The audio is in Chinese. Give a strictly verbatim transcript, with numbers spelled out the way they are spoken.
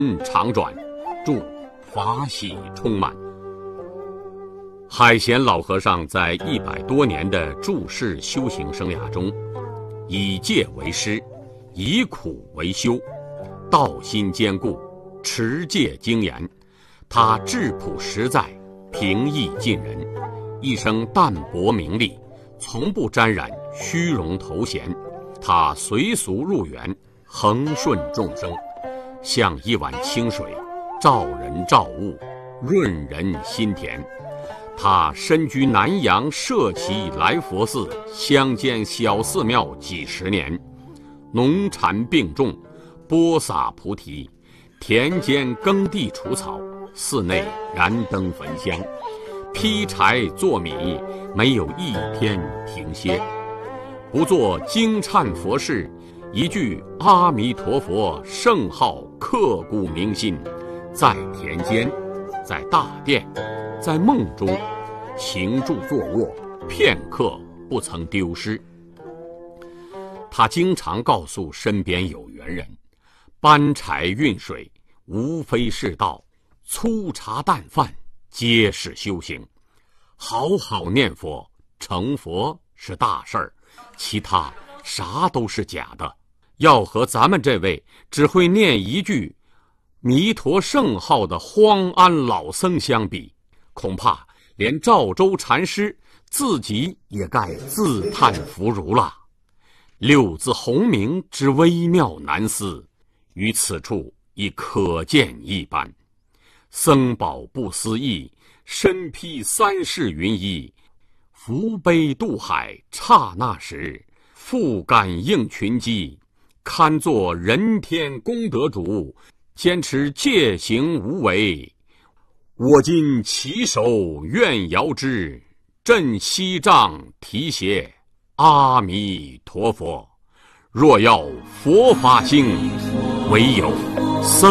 常转，注法喜充满。海贤老和尚在一百多年的住世修行生涯中，以戒为师，以苦为修，道心坚固，持戒精严。他质朴实在，平易近人，一生淡泊名利，从不沾染虚荣头衔。他随俗入园，恒顺众生，像一碗清水，照人照物，润人心田。他身居南阳社稷来佛寺乡间小寺庙几十年，农禅并种，播撒菩提，田间耕地除草，寺内燃灯焚香，劈柴做米，没有一天停歇。不做惊忏佛事，一句阿弥陀佛圣号刻骨铭心，在田间，在大殿，在梦中，行住坐卧，片刻不曾丢失。他经常告诉身边有缘人，搬柴运水无非是道，粗茶淡饭皆是修行。好好念佛，成佛是大事儿，其他啥都是假的。要和咱们这位只会念一句弥陀圣号的荒安老僧相比，恐怕连赵州禅师自己也该自叹弗如了。六字洪名之微妙难思，于此处已可见一斑。僧宝不思议，身披三世云衣，扶悲渡海刹那时，复感应群机，堪作人天功德主，坚持戒行无为。我今起手愿遥之，振西杖提携阿弥陀佛。若要佛法兴，唯有僧